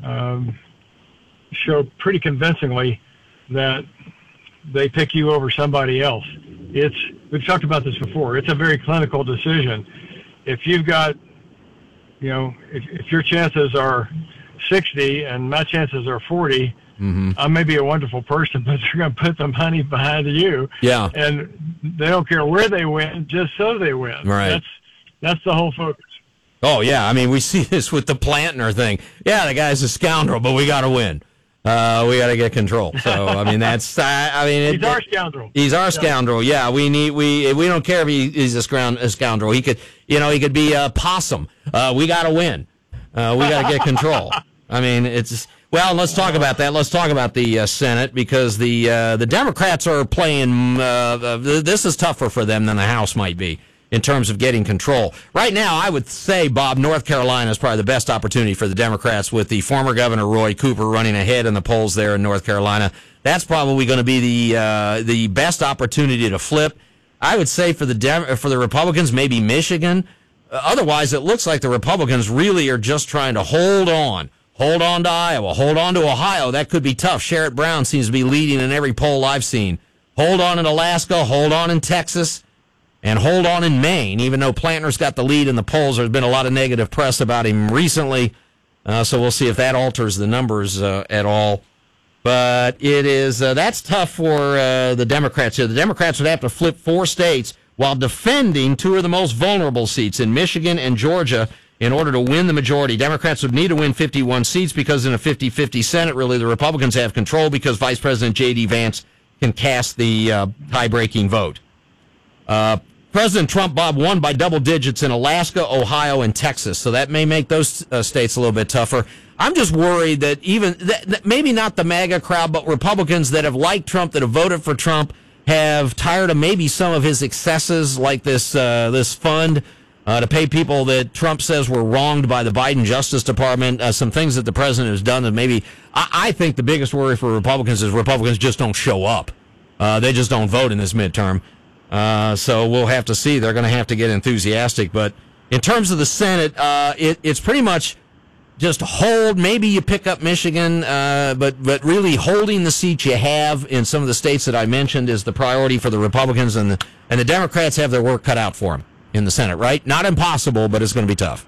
show pretty convincingly that they pick you over somebody else. We've talked about this before. It's a very clinical decision. If you've got, if your chances are 60 and my chances are 40, I may be a wonderful person, but they're going to put the money behind you. Yeah. And they don't care where they win, just so they win. Right. That's the whole focus. Oh, yeah. I mean, we see this with the Plantner thing. Yeah, the guy's a scoundrel, but we got to win. We got to get control. So, I mean, he's our scoundrel. He's our scoundrel. Yeah, we don't care if he's a scoundrel. He could be a possum. We got to win. We got to get control. I mean, well, let's talk about that. Let's talk about the Senate, because the Democrats are playing. This is tougher for them than the House might be in terms of getting control. Right now, I would say, Bob, North Carolina is probably the best opportunity for the Democrats, with the former Governor Roy Cooper running ahead in the polls there in North Carolina. That's probably going to be the best opportunity to flip. I would say for the Republicans, maybe Michigan. Otherwise, it looks like the Republicans really are just trying to hold on. Hold on to Iowa. Hold on to Ohio. That could be tough. Sherrod Brown seems to be leading in every poll I've seen. Hold on in Alaska. Hold on in Texas. And hold on in Maine. Even though Plantner's got the lead in the polls, there's been a lot of negative press about him recently. So we'll see if that alters the numbers at all. But it is that's tough for the Democrats here. The Democrats would have to flip 4 states while defending 2 of the most vulnerable seats in Michigan and Georgia in order to win the majority. Democrats would need to win 51 seats, because in a 50-50 Senate, really, the Republicans have control, because Vice President J.D. Vance can cast the tie-breaking vote. President Trump, Bob, won by double digits in Alaska, Ohio, and Texas, so that may make those states a little bit tougher. I'm just worried that maybe not the MAGA crowd, but Republicans that have liked Trump, that have voted for Trump, have tired of maybe some of his excesses, like this fund to pay people that Trump says were wronged by the Biden Justice Department, some things that the president has done that maybe... I think the biggest worry for Republicans is Republicans just don't show up. They just don't vote in this midterm. So we'll have to see. They're going to have to get enthusiastic. But in terms of the Senate, it's pretty much just hold. Maybe you pick up Michigan, but really holding the seats you have in some of the states that I mentioned is the priority for the Republicans, and the Democrats have their work cut out for them in the Senate, right? Not impossible, but it's going to be tough.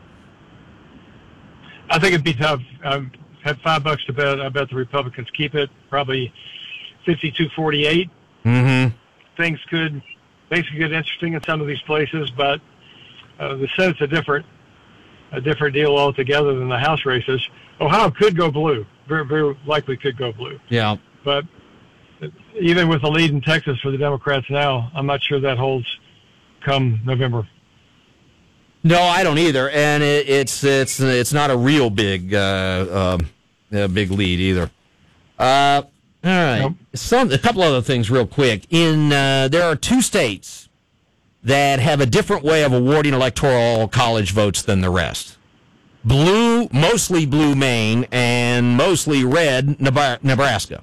I think it'd be tough. I had $5 to bet. I bet the Republicans keep it, probably 52-48. Things could basically get interesting in some of these places, but the Senate's a different deal altogether than the House races. Ohio could go blue, very, very likely could go blue. Yeah. But even with the lead in Texas for the Democrats now, I'm not sure that holds come November. No, I don't either, and it's not a real big lead either. All right, nope. A couple other things real quick. There are 2 states that have a different way of awarding electoral college votes than the rest. Mostly blue Maine, and mostly red Nebraska.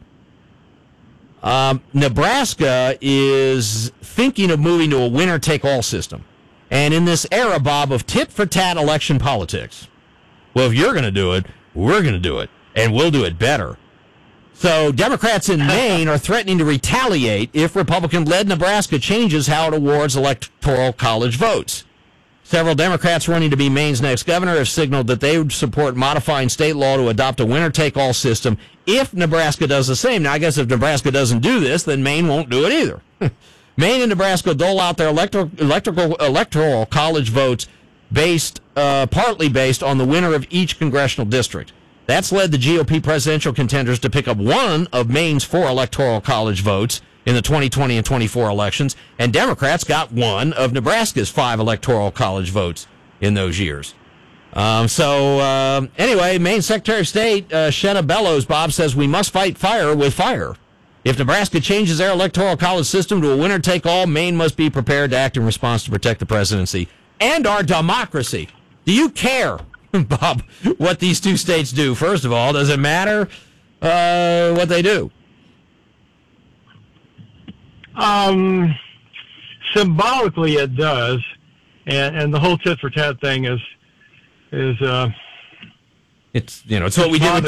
Nebraska is thinking of moving to a winner-take-all system. And in this era, Bob, of tit-for-tat election politics, well, if you're going to do it, we're going to do it, and we'll do it better. So Democrats in Maine are threatening to retaliate if Republican-led Nebraska changes how it awards electoral college votes. Several Democrats running to be Maine's next governor have signaled that they would support modifying state law to adopt a winner-take-all system if Nebraska does the same. Now, I guess if Nebraska doesn't do this, then Maine won't do it either. Maine and Nebraska dole out their electoral college votes partly based on the winner of each congressional district. That's led the GOP presidential contenders to pick up one of Maine's 4 electoral college votes in the 2020 and 24 elections, and Democrats got one of Nebraska's 5 electoral college votes in those years. Anyway, Maine Secretary of State Shenna Bellows, Bob, says we must fight fire with fire. If Nebraska changes their electoral college system to a winner-take-all, Maine must be prepared to act in response to protect the presidency and our democracy. Do you care, Bob, what these 2 states do? First of all, does it matter what they do? Symbolically, it does, and the whole tit for tat thing is it's what we did with